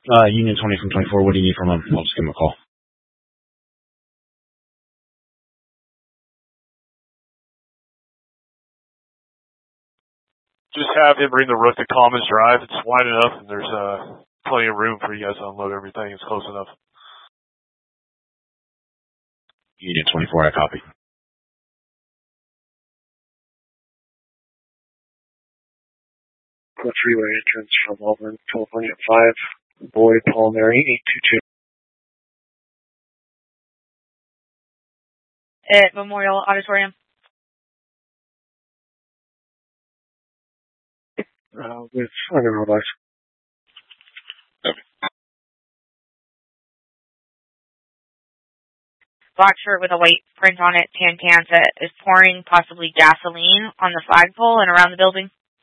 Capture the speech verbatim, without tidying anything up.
Uh, Union twenty from twenty-four, what do you need from him? I'll just give him a call. Just have him bring the Rook to Commons Drive. It's wide enough, and there's uh, plenty of room for you guys to unload everything. It's close enough. Union twenty-four, I copy. The freeway entrance from Auburn, California at five, Boyd, Paul, Mary, eight two two. At Memorial Auditorium. Uh, with Underground Lights. Black shirt with a white print on it, tan pants, that is pouring possibly gasoline on the flagpole and around the building.